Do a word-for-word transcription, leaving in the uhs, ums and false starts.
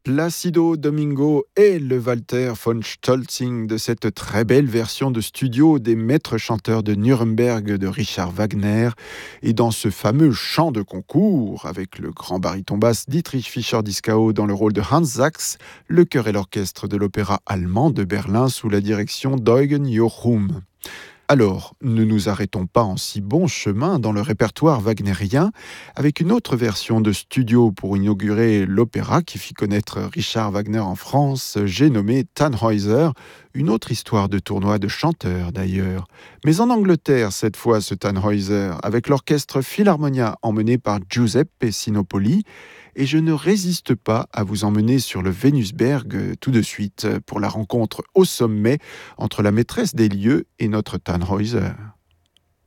Placido Domingo et le Walter von Stolzing de cette très belle version de studio des maîtres chanteurs de Nuremberg de Richard Wagner, et dans ce fameux chant de concours avec le grand baryton basse Dietrich Fischer-Dieskau dans le rôle de Hans Sachs, le chœur et l'orchestre de l'opéra allemand de Berlin sous la direction d'Eugen Jochum. Alors, ne nous arrêtons pas en si bon chemin dans le répertoire wagnérien avec une autre version de studio pour inaugurer l'opéra qui fit connaître Richard Wagner en France, j'ai nommé Tannhäuser, une autre histoire de tournoi de chanteurs d'ailleurs. Mais en Angleterre cette fois ce Tannhäuser, avec l'orchestre Philharmonia emmené par Giuseppe Sinopoli, et je ne résiste pas à vous emmener sur le Venusberg tout de suite pour la rencontre au sommet entre la maîtresse des lieux et notre Tannhäuser.